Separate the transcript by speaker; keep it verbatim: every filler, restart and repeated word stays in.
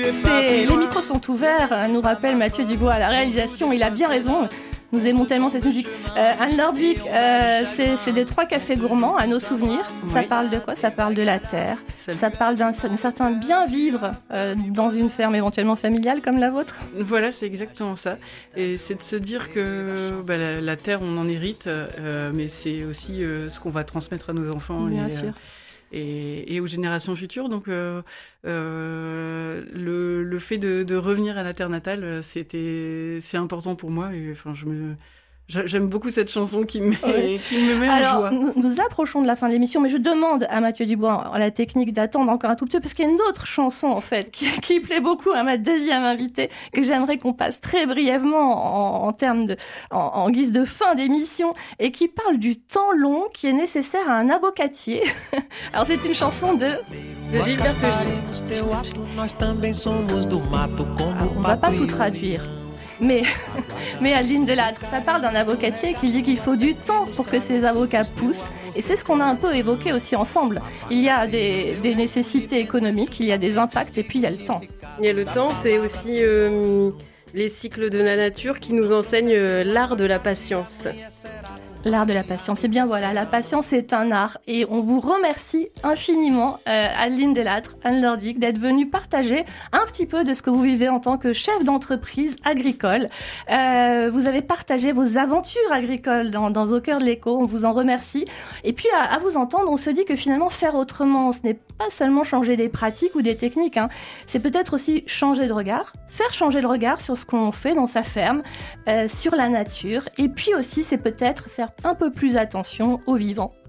Speaker 1: C'est... Les micros sont ouverts, nous rappelle Mathieu Dubois à la réalisation. Il a bien raison. Nous aimons tellement cette musique. Euh, Anne Lordvik, euh, c'est, c'est des trois cafés gourmands à nos souvenirs. Oui. Ça parle de quoi ? Ça parle de la terre. Ça, ça parle d'un, d'un certain bien vivre euh, dans une ferme éventuellement familiale comme la vôtre.
Speaker 2: Voilà, c'est exactement ça. Et c'est de se dire que bah, la, la terre, on en hérite, euh, mais c'est aussi euh, ce qu'on va transmettre à nos enfants.
Speaker 1: Bien
Speaker 2: et,
Speaker 1: sûr.
Speaker 2: Euh, Et, et aux générations futures. Donc, euh, euh, le, le fait de, de revenir à la terre natale, c'était, c'est important pour moi. Et, enfin, je me, j'aime beaucoup cette chanson qui me met, ouais. qui me met
Speaker 1: Alors,
Speaker 2: en joie.
Speaker 1: Nous, nous approchons de la fin de l'émission, mais je demande à Mathieu Dubois la technique d'attendre encore un tout petit peu, parce qu'il y a une autre chanson, en fait, qui, qui plaît beaucoup à ma deuxième invitée, que j'aimerais qu'on passe très brièvement en, en termes de, en, en guise de fin d'émission, et qui parle du temps long qui est nécessaire à un avocatier. Alors, c'est une chanson de...
Speaker 2: de Gilberte Gil.
Speaker 1: On va pas tout traduire. Mais, mais Adeline Delattre, ça parle d'un avocatier qui dit qu'il faut du temps pour que ses avocats poussent. Et c'est ce qu'on a un peu évoqué aussi ensemble. Il y a des, des nécessités économiques, il y a des impacts et puis il y a le temps.
Speaker 3: Il y a le temps, c'est aussi euh, les cycles de la nature qui nous enseignent euh, l'art de la patience.
Speaker 1: L'art de la patience. Et bien voilà, la patience est un art. Et on vous remercie infiniment, euh, Adeline Delattre, Anne Lordvik, d'être venue partager un petit peu de ce que vous vivez en tant que chef d'entreprise agricole. Euh, vous avez partagé vos aventures agricoles dans, dans Au cœur de l'écho. On vous en remercie. Et puis, à, à vous entendre, on se dit que finalement, faire autrement, ce n'est pas seulement changer des pratiques ou des techniques. Hein. C'est peut-être aussi changer de regard, faire changer le regard sur ce qu'on fait dans sa ferme, euh, sur la nature. Et puis aussi, c'est peut-être faire un peu plus attention aux vivants